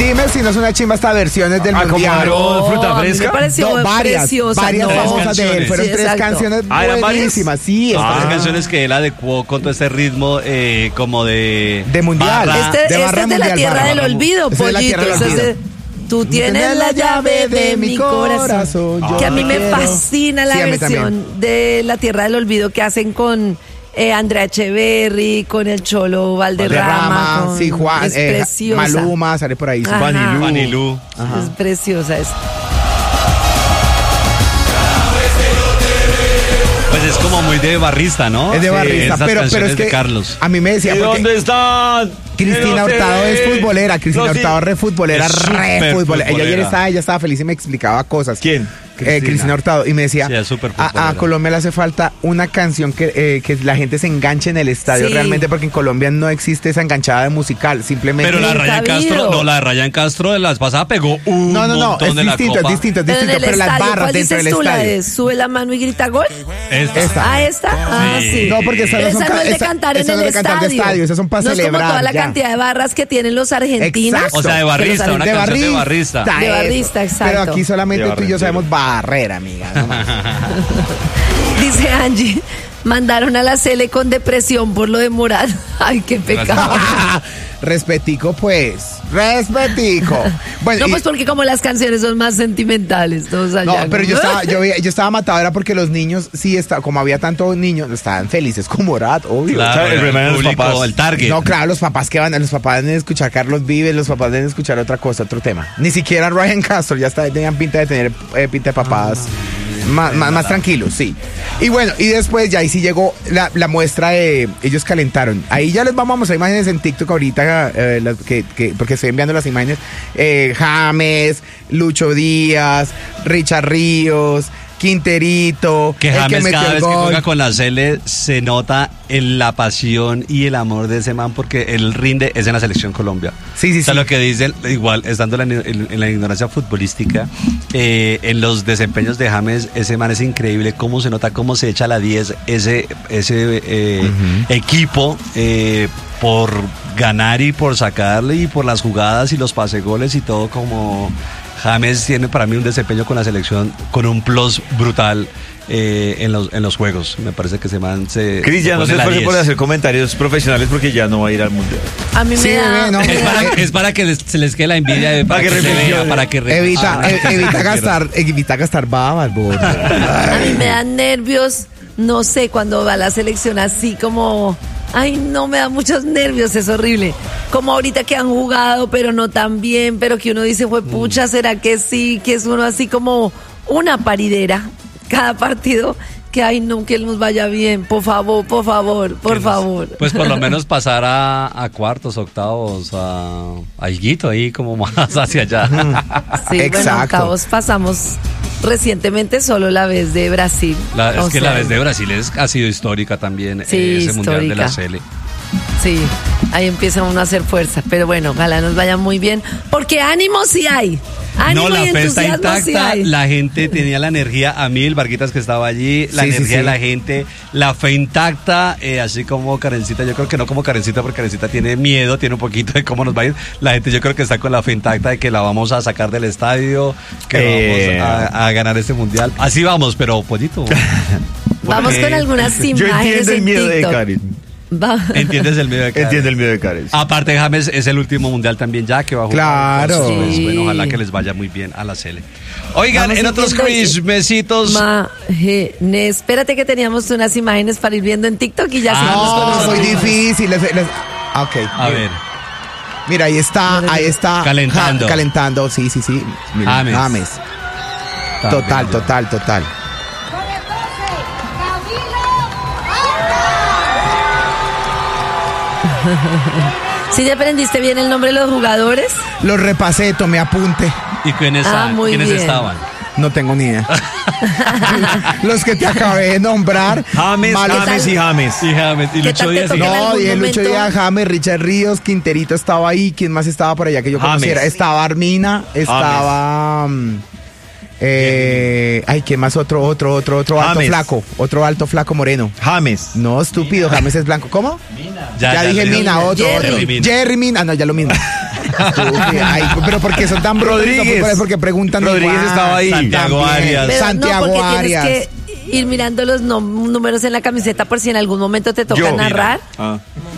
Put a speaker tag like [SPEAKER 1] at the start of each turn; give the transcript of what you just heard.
[SPEAKER 1] Dime si no es una chimba estas versiones del mundial.
[SPEAKER 2] ¿Como fruta fresca?
[SPEAKER 3] Me pareció
[SPEAKER 1] varias
[SPEAKER 3] preciosa.
[SPEAKER 1] famosas de él. Fueron
[SPEAKER 3] Sí,
[SPEAKER 1] 3
[SPEAKER 3] exacto.
[SPEAKER 1] canciones
[SPEAKER 2] ¿eran
[SPEAKER 1] buenísimas. Sí,
[SPEAKER 4] Las canciones que él adecuó con todo este ritmo como de
[SPEAKER 1] mundial.
[SPEAKER 4] barra.
[SPEAKER 3] Este es de la tierra del olvido,
[SPEAKER 1] Ese es de la
[SPEAKER 3] pollito.
[SPEAKER 1] tierra del
[SPEAKER 3] Ese es de-
[SPEAKER 1] olvido.
[SPEAKER 3] Tú tienes la llave de mi corazón. Que a mí me
[SPEAKER 1] quiero.
[SPEAKER 3] fascina la
[SPEAKER 1] Sí, a mí
[SPEAKER 3] versión de La Tierra del Olvido que hacen con Andrea Echeverry, con el Cholo Valderrama. con-
[SPEAKER 1] sí, Juan,
[SPEAKER 3] es preciosa.
[SPEAKER 1] Maluma, sale por ahí. sí.
[SPEAKER 3] Ajá.
[SPEAKER 4] Vanilú.
[SPEAKER 3] Es preciosa esa.
[SPEAKER 4] Pues es como muy de barrista, ¿no?
[SPEAKER 1] Es de barrista,
[SPEAKER 4] esas
[SPEAKER 1] pero
[SPEAKER 4] canciones
[SPEAKER 1] es que
[SPEAKER 4] de Carlos.
[SPEAKER 1] a mí me decía
[SPEAKER 2] ¿Y
[SPEAKER 1] porque
[SPEAKER 2] dónde están?
[SPEAKER 1] Cristina Hurtado es futbolera, Cristina
[SPEAKER 2] No, sí.
[SPEAKER 1] Hurtado re futbolera,
[SPEAKER 4] Es
[SPEAKER 1] re
[SPEAKER 4] súper
[SPEAKER 1] futbolera. Ella ayer
[SPEAKER 4] futbolera.
[SPEAKER 1] ella estaba feliz y me explicaba cosas.
[SPEAKER 2] ¿Quién?
[SPEAKER 1] Cristina Hurtado, y me decía,
[SPEAKER 4] Sí, es súper
[SPEAKER 1] a
[SPEAKER 4] futbolera.
[SPEAKER 1] Colombia le hace falta una canción que la gente se enganche en el estadio
[SPEAKER 3] Sí.
[SPEAKER 1] realmente, porque en Colombia no existe esa enganchada de musical, simplemente...
[SPEAKER 4] Pero la de
[SPEAKER 3] Nunca
[SPEAKER 4] Ryan
[SPEAKER 3] ha habido.
[SPEAKER 4] Castro, no, la de Ryan Castro de las pasadas pegó un
[SPEAKER 1] No,
[SPEAKER 4] montón
[SPEAKER 1] es
[SPEAKER 4] de la
[SPEAKER 1] distinto,
[SPEAKER 4] copa.
[SPEAKER 1] es distinto,
[SPEAKER 3] Pero en el
[SPEAKER 1] pero las
[SPEAKER 3] estadio,
[SPEAKER 1] barras
[SPEAKER 3] ¿cuál
[SPEAKER 1] dentro
[SPEAKER 3] dices
[SPEAKER 1] del
[SPEAKER 3] tú? ¿La
[SPEAKER 1] estadio.
[SPEAKER 3] de sube la mano y grita gol?
[SPEAKER 1] Esta.
[SPEAKER 3] Ah, ¿esta? Ah, sí.
[SPEAKER 1] No, porque esas
[SPEAKER 3] Esa no es de
[SPEAKER 1] esa-
[SPEAKER 3] cantar en
[SPEAKER 1] esas
[SPEAKER 3] el
[SPEAKER 1] no es de cantar de
[SPEAKER 3] estadio.
[SPEAKER 1] estadio, esas son para
[SPEAKER 3] No es
[SPEAKER 1] celebrar.
[SPEAKER 3] como toda la
[SPEAKER 1] ya.
[SPEAKER 3] cantidad de barras que tienen los argentinos.
[SPEAKER 1] Exacto.
[SPEAKER 4] O sea, de barrista,
[SPEAKER 3] Que los
[SPEAKER 4] una
[SPEAKER 1] De
[SPEAKER 4] canción de
[SPEAKER 1] barrista.
[SPEAKER 4] barrista.
[SPEAKER 3] De
[SPEAKER 1] eso.
[SPEAKER 3] barrista, exacto.
[SPEAKER 1] Pero aquí solamente
[SPEAKER 2] De
[SPEAKER 1] tú y yo
[SPEAKER 2] barrendero.
[SPEAKER 1] sabemos barrera, amiga. No más.
[SPEAKER 3] Dice Angie, mandaron a la Cele con depresión por lo de Morat. Ay, qué pecado.
[SPEAKER 1] Respetico, pues. Respetico. Bueno,
[SPEAKER 3] No,
[SPEAKER 1] y-
[SPEAKER 3] pues porque como las canciones son más sentimentales, todos allá.
[SPEAKER 1] no, pero yo
[SPEAKER 3] ¿no?
[SPEAKER 1] estaba matado, era porque los niños, sí, como había tantos niños, estaban felices con Morat, obvio.
[SPEAKER 4] Claro,
[SPEAKER 2] el problema de los
[SPEAKER 4] público,
[SPEAKER 2] papás.
[SPEAKER 4] el target.
[SPEAKER 1] No, claro, los papás deben escuchar Carlos Vives, los papás deben escuchar otra cosa, otro tema. Ni siquiera Ryan Castro, tenían pinta de tener pinta de papás más tranquilos, sí. Y bueno, y después ya ahí sí llegó la muestra de ellos calentaron. Ahí ya les vamos a mostrar imágenes en TikTok ahorita, porque estoy enviando las imágenes. James, Lucho Díaz, Richard Ríos, Quinterito,
[SPEAKER 4] Que
[SPEAKER 1] el
[SPEAKER 4] James
[SPEAKER 1] metió
[SPEAKER 4] cada
[SPEAKER 1] el
[SPEAKER 4] vez que
[SPEAKER 1] gol.
[SPEAKER 4] juega con la Cele se nota en la pasión y el amor de ese man porque él rinde es en la selección Colombia.
[SPEAKER 1] Sí,
[SPEAKER 4] O sea,
[SPEAKER 1] sí.
[SPEAKER 4] lo que dicen, igual, estando en la ignorancia futbolística, en los desempeños de James, ese man es increíble, cómo se nota, cómo se echa la 10, ese equipo por ganar y por sacarle y por las jugadas y los pasegoles y todo como... James tiene para mí un desempeño con la selección con un plus brutal en los juegos. Me parece que ese man se...
[SPEAKER 2] Cris, ya no se
[SPEAKER 4] pone la
[SPEAKER 2] esfuerce
[SPEAKER 4] 10.
[SPEAKER 2] por hacer comentarios profesionales porque ya no va a ir al mundial.
[SPEAKER 3] A mí
[SPEAKER 1] Sí,
[SPEAKER 3] me da...
[SPEAKER 1] no,
[SPEAKER 4] Es para que se les quede la envidia, para que se
[SPEAKER 2] reflexione.
[SPEAKER 4] vea, para que
[SPEAKER 1] Evita gastar babas, gordo.
[SPEAKER 3] A mí me dan nervios, no sé, cuando va la selección así como... Ay, no, me da muchos nervios, es horrible. Como ahorita que han jugado, pero no tan bien, pero que uno dice, fue pucha, ¿será que sí? Que es uno así como una paridera cada partido. Que ay, no, que nos vaya bien, por favor, por favor, por favor.
[SPEAKER 4] Pues por lo menos pasar a cuartos, octavos, a higuito ahí como más hacia allá.
[SPEAKER 3] Sí, bueno,
[SPEAKER 1] Exacto.
[SPEAKER 3] octavos pasamos recientemente solo la vez de Brasil.
[SPEAKER 4] Es
[SPEAKER 3] O
[SPEAKER 4] que
[SPEAKER 3] sea,
[SPEAKER 4] la vez de Brasil ha sido histórica también,
[SPEAKER 3] Sí,
[SPEAKER 4] ese mundial de la
[SPEAKER 3] histórica.
[SPEAKER 4] Cele.
[SPEAKER 3] Sí, ahí empieza uno a hacer fuerza. Pero bueno, ojalá nos vaya muy bien. Porque ánimo sí hay. Ánimo
[SPEAKER 4] No, la
[SPEAKER 3] y
[SPEAKER 4] fe está
[SPEAKER 3] entusiasmo sí
[SPEAKER 4] intacta,
[SPEAKER 3] hay.
[SPEAKER 4] la gente tenía la energía, a mí el Varguitas que estaba allí, la
[SPEAKER 1] Sí, sí,
[SPEAKER 4] energía
[SPEAKER 1] sí.
[SPEAKER 4] de la gente, la fe intacta, así como Karencita, yo creo que no como Karencita, porque Karencita tiene miedo, tiene un poquito de cómo nos va a ir, la gente yo creo que está con la fe intacta de que la vamos a sacar del estadio, que vamos a ganar este mundial, así vamos, pero pollito.
[SPEAKER 3] Vamos con algunas
[SPEAKER 2] Yo
[SPEAKER 3] imágenes
[SPEAKER 2] entiendo el
[SPEAKER 3] en
[SPEAKER 2] miedo de
[SPEAKER 3] TikTok.
[SPEAKER 2] Karen.
[SPEAKER 4] ¿Entiendes el miedo de Karen?
[SPEAKER 2] Entiendo el miedo de Karen.
[SPEAKER 4] Aparte James es el último mundial también ya que va a jugar.
[SPEAKER 1] Claro.
[SPEAKER 4] Entonces, pues,
[SPEAKER 3] Sí.
[SPEAKER 4] bueno, ojalá que les vaya muy bien a la Cele. Oigan,
[SPEAKER 3] Vamos
[SPEAKER 4] en otros
[SPEAKER 3] sintiendo-
[SPEAKER 4] besitos.
[SPEAKER 3] Espérate que teníamos unas imágenes para ir viendo en TikTok y ya seguimos con
[SPEAKER 1] No,
[SPEAKER 3] los
[SPEAKER 1] muy
[SPEAKER 3] otros.
[SPEAKER 1] difícil. Ok.
[SPEAKER 4] A ver.
[SPEAKER 1] Mira, ahí está.
[SPEAKER 4] Calentando.
[SPEAKER 1] Calentando, sí. Mira,
[SPEAKER 4] James.
[SPEAKER 1] Total.
[SPEAKER 3] ¿Sí te aprendiste bien el nombre de los jugadores?
[SPEAKER 1] Los repasé, tomé apunte.
[SPEAKER 4] ¿Y quiénes
[SPEAKER 3] muy bien.
[SPEAKER 4] estaban?
[SPEAKER 1] No tengo ni idea. Los que te acabé de nombrar.
[SPEAKER 2] James,
[SPEAKER 1] malos-
[SPEAKER 2] James y James.
[SPEAKER 4] Y James. Y
[SPEAKER 3] ¿Qué
[SPEAKER 4] Lucho
[SPEAKER 3] tal te
[SPEAKER 4] Díaz.
[SPEAKER 3] tocó? en
[SPEAKER 1] No,
[SPEAKER 3] algún
[SPEAKER 1] y el Lucho
[SPEAKER 3] momento-
[SPEAKER 1] Díaz, James, Richard Ríos, Quinterito estaba ahí. ¿Quién más estaba por allá que yo
[SPEAKER 2] James.
[SPEAKER 1] conociera? Estaba Armina, estaba... ¿quién más? Otro alto
[SPEAKER 2] James.
[SPEAKER 1] flaco. Otro alto flaco moreno.
[SPEAKER 2] James.
[SPEAKER 1] No, estúpido, James es blanco. ¿Cómo? Ya dije
[SPEAKER 4] le-
[SPEAKER 1] Mina, otro.
[SPEAKER 3] Jerry.
[SPEAKER 4] Mina.
[SPEAKER 1] Jerry Mina. Ah, no, ya lo mismo. Ay, pero porque son tan brutos,
[SPEAKER 2] Rodríguez.
[SPEAKER 1] es porque preguntan
[SPEAKER 2] Rodríguez
[SPEAKER 1] igual.
[SPEAKER 2] estaba ahí.
[SPEAKER 4] Santiago
[SPEAKER 1] También.
[SPEAKER 4] Arias.
[SPEAKER 3] Pero
[SPEAKER 1] Santiago
[SPEAKER 3] no, porque
[SPEAKER 1] Arias.
[SPEAKER 3] tienes que ir mirando los números en la camiseta por si en algún momento te toca
[SPEAKER 2] Yo,
[SPEAKER 3] narrar.
[SPEAKER 2] mira.